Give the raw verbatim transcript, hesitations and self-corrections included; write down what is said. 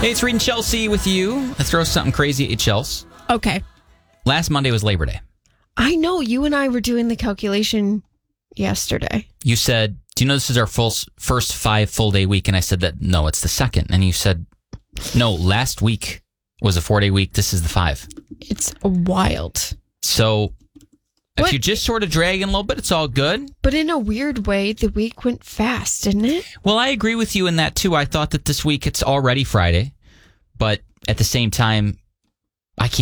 Hey, it's Reed and Chelsea with you. Let's throw something crazy at you, Chelsea. Okay. Last Monday was Labor Day. I know. You and I were doing the calculation yesterday. You said, do you know this is our full, first five full day week? And I said that, no, it's the second. And you said, no, last week was a four day week. This is the five. It's wild. So if What? you're just sort of dragging a little bit, it's all good. But in a weird way, the week went fast, didn't it? Well, I agree with you in that, too. I thought that this week it's already Friday. But at the same time, I can't